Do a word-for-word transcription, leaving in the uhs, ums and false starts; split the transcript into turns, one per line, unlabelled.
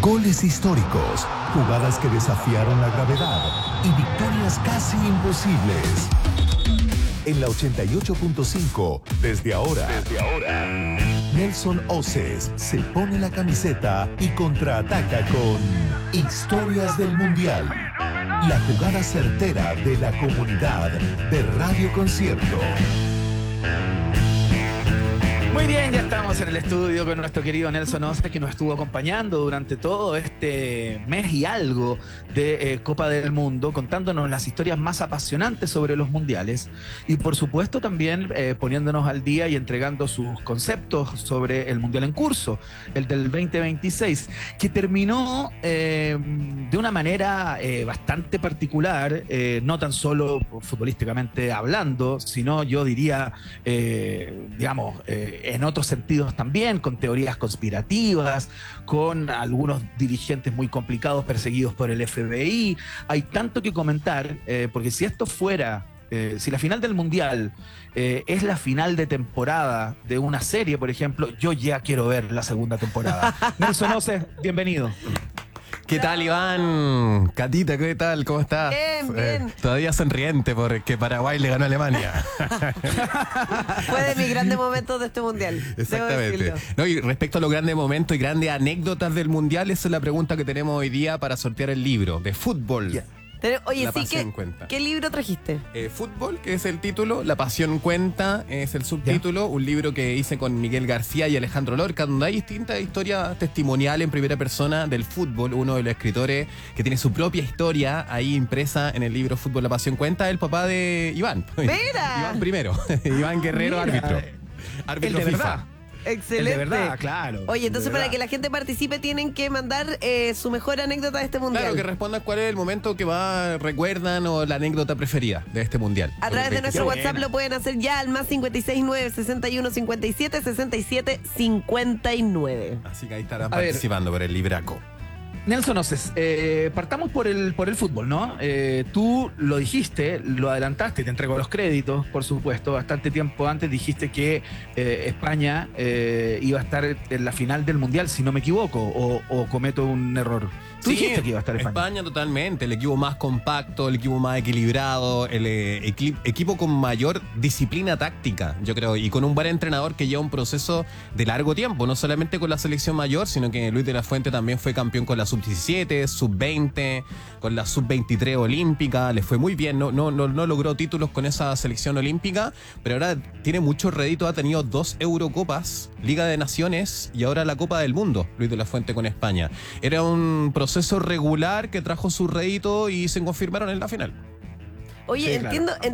Goles históricos, jugadas que desafiaron la gravedad y victorias casi imposibles. En la ochenta y ocho punto cinco, desde ahora, desde ahora, Nelson Oces se pone la camiseta y contraataca con Historias del Mundial. La jugada certera de la comunidad de Radio Concierto.
Muy bien, ya estamos en el estudio con nuestro querido Nelson Oces, que nos estuvo acompañando durante todo este mes y algo de eh, Copa del Mundo, contándonos las historias más apasionantes sobre los mundiales y por supuesto también eh, poniéndonos al día y entregando sus conceptos sobre el mundial en curso, el del veinte veintiséis, que terminó eh, de una manera eh, bastante particular, eh, no tan solo futbolísticamente hablando, sino yo diría, eh, digamos, eh, en otros sentidos también, con teorías conspirativas, con algunos dirigentes muy complicados perseguidos por el F B I. Hay tanto que comentar, eh, porque si esto fuera, eh, si la final del Mundial eh, es la final de temporada de una serie, por ejemplo, yo ya quiero ver la segunda temporada. Nelson Oces, bienvenido.
¿Qué tal, Iván? Catita, ¿qué tal? ¿Cómo estás?
Bien, bien.
Eh, todavía sonriente porque Paraguay le ganó a Alemania.
Fue de mis grandes momentos de este mundial.
Exactamente. No, y respecto a los grandes momentos y grandes anécdotas del mundial, esa es la pregunta que tenemos hoy día para sortear el libro de fútbol.
Yeah.
Oye,
La
sí,
pasión
¿qué,
cuenta.
¿qué libro trajiste?
Eh, Fútbol, que es el título, La Pasión Cuenta es el subtítulo, un libro que hice con Miguel García y Alejandro Lorca, donde hay distintas historias testimoniales en primera persona del fútbol. Uno de los escritores que tiene su propia historia ahí impresa en el libro Fútbol, La Pasión Cuenta, el papá de Iván.
¡Mira!
Iván primero, Iván Guerrero,
Mira,
árbitro.
el
Árbitro
de
FIFA.
verdad.
Excelente.
El de verdad, claro.
Oye, entonces
De
para
verdad.
que la gente participe tienen que mandar eh, su mejor anécdota de este mundial.
Claro, que respondan cuál es el momento que más recuerdan o la anécdota preferida de este mundial.
A través de nuestro
Qué
WhatsApp
buena.
lo pueden hacer ya al más cincuenta y seis nueve, sesenta y uno, cincuenta y siete, sesenta y siete, cincuenta y nueve.
Así que ahí estarán
A ver.
participando por el libraco.
Nelson Oces, eh, partamos por el, por el fútbol, ¿no? Eh, tú lo dijiste, lo adelantaste, te entrego los créditos, por supuesto. Bastante tiempo antes dijiste que eh, España eh, iba a estar en la final del Mundial, si no me equivoco, o, o cometo un error. Tú
Sí,
dijiste que iba a estar España.
España totalmente, el equipo más compacto, el equipo más equilibrado, el eh, equi- equipo con mayor disciplina táctica, yo creo, y con un buen entrenador que lleva un proceso de largo tiempo, no solamente con la selección mayor, sino que Luis de la Fuente también fue campeón con la sub diecisiete, sub veinte, con la sub veintitrés olímpica, le fue muy bien, no, no, no, no logró títulos con esa selección olímpica, pero ahora tiene mucho rédito, ha tenido dos Eurocopas, Liga de Naciones y ahora la Copa del Mundo, Luis de la Fuente con España. Era un proceso proceso regular que trajo su rédito y se confirmaron en la final.
Oye,
Sí,
entiendo,
claro.